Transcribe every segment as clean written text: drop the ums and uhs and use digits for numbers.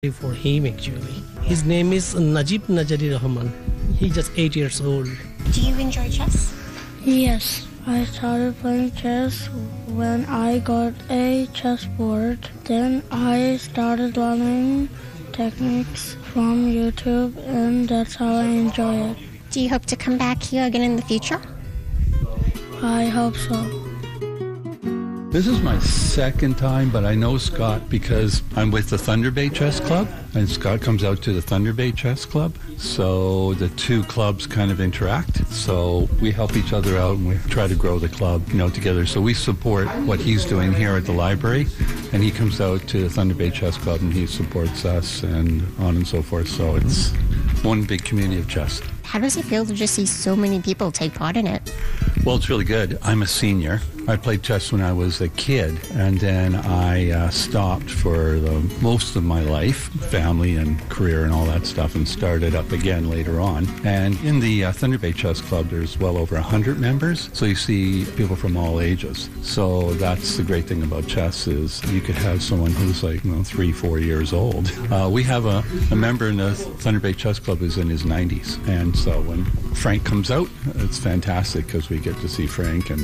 for him actually. His name is Najib Najari Rahman. He's just 8 years old. Do you enjoy chess? Yes, I started playing chess when I got a chessboard. Then I started learning techniques from YouTube, and that's how I enjoy it. Do you hope to come back here again in the future? I hope so. This is my second time, but I know Scott because I'm with the Thunder Bay Chess Club, and Scott comes out to the Thunder Bay Chess Club. So the two clubs kind of interact. So we help each other out, and we try to grow the club, together. So we support what he's doing here at the library, and he comes out to the Thunder Bay Chess Club, and he supports us, and on and so forth. So it's one big community of chess. How does it feel to just see so many people take part in it? Well, it's really good. I'm a senior. I played chess when I was a kid, and then I stopped for most of my life, family and career and all that stuff, and started up again later on. And in the Thunder Bay Chess Club, there's well over 100 members, so you see people from all ages. So that's the great thing about chess is you could have someone who's like 3-4 years old. We have a member in the Thunder Bay Chess Club who's in his 90s, and so when Frank comes out, it's fantastic because we get to see Frank, and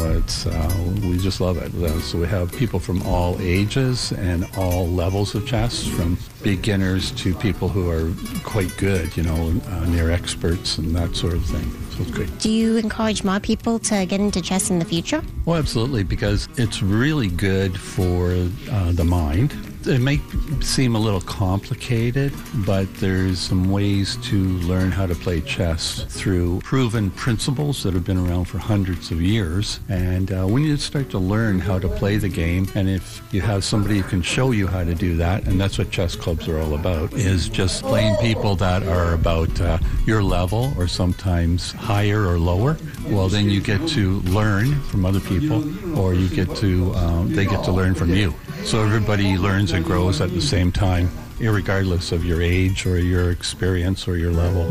we just love it. So we have people from all ages and all levels of chess, from beginners to people who are quite good, near experts and that sort of thing. So it's great. Do you encourage more people to get into chess in the future? Oh, absolutely, because it's really good for the mind. It may seem a little complicated, but there's some ways to learn how to play chess through proven principles that have been around for hundreds of years. And when you start to learn how to play the game, and if you have somebody who can show you how to do that, and that's what chess clubs are all about, is just playing people that are about your level or sometimes higher or lower. Well, then you get to learn from other people, or you get to they get to learn from you. So everybody learns and grows at the same time, irregardless of your age or your experience or your level.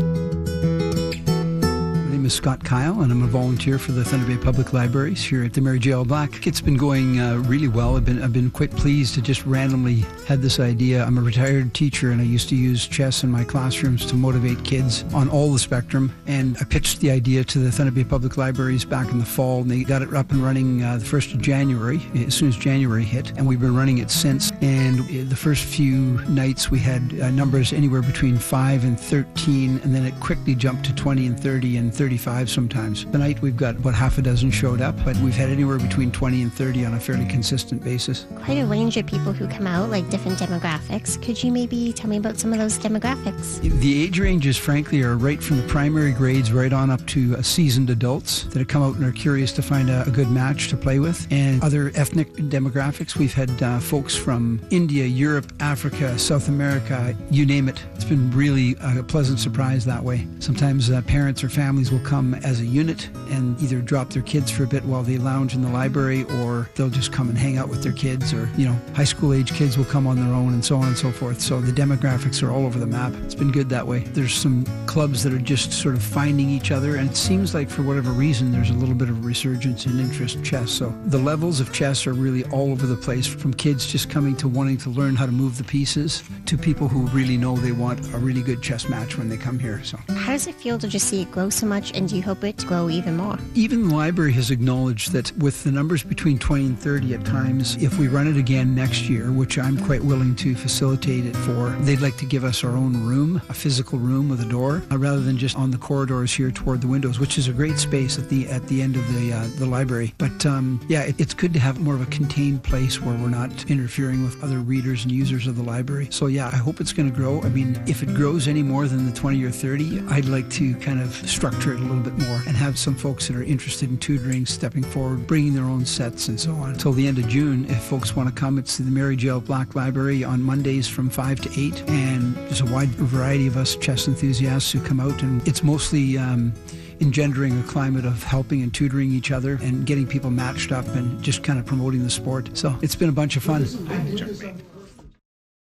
My name is Scott Kyle, and I'm a volunteer for the Thunder Bay Public Libraries here at the Mary J. L. Black. It's been going really well. I've been quite pleased to just randomly had this idea. I'm a retired teacher, and I used to use chess in my classrooms to motivate kids on all the spectrum. And I pitched the idea to the Thunder Bay Public Libraries back in the fall, and they got it up and running the 1st of January, as soon as January hit. And we've been running it since. And the first few nights we had numbers anywhere between 5 and 13, and then it quickly jumped to 20 and 30 and 35 sometimes. Tonight we've got about half a dozen showed up, but we've had anywhere between 20 and 30 on a fairly consistent basis. Quite a range of people who come out, like different demographics. Could you maybe tell me about some of those demographics? The age ranges, frankly, are right from the primary grades right on up to seasoned adults that have come out and are curious to find a good match to play with. And other ethnic demographics, we've had folks from India, Europe, Africa, South America, you name it. It's been really a pleasant surprise that way. Sometimes parents or families will come as a unit and either drop their kids for a bit while they lounge in the library, or they'll just come and hang out with their kids, or high school age kids will come on their own, and so on and so forth. So the demographics are all over the map. It's been good that way. There's some clubs that are just sort of finding each other, and it seems like for whatever reason there's a little bit of a resurgence in interest in chess. So the levels of chess are really all over the place, from kids just coming to wanting to learn how to move the pieces to people who really know they want a really good chess match when they come here. So how does it feel to just see it grow so much, and do you hope it to grow even more? Even the library has acknowledged that with the numbers between 20 and 30 at times, if we run it again next year, which I'm quite willing to facilitate it for, they'd like to give us our own room, a physical room with a door, rather than just on the corridors here toward the windows, which is a great space at the end of the library. But it's good to have more of a contained place where we're not interfering with other readers and users of the library. So I hope it's going to grow. I mean, if it grows any more than the 20 or 30, I'd like to kind of structure it a little bit more and have some folks that are interested in tutoring stepping forward, bringing their own sets and so on. Until the end of June, if folks want to come, it's the Mary J. L. Black Library on Mondays from 5 to 8, and there's a wide variety of us chess enthusiasts who come out, and it's mostly engendering a climate of helping and tutoring each other and getting people matched up and just kind of promoting the sport. So it's been a bunch of fun.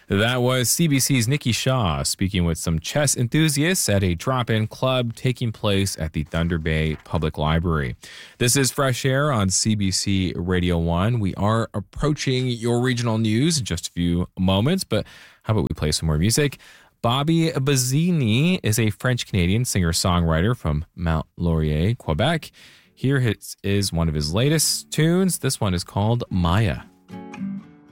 That was CBC's Nikki Shaw speaking with some chess enthusiasts at a drop-in club taking place at the Thunder Bay Public Library. This is Fresh Air on CBC Radio 1. We are approaching your regional news in just a few moments, but how about we play some more music? Bobby Bazzini is a French-Canadian singer-songwriter from Mount Laurier, Quebec. Here is one of his latest tunes. This one is called Maya.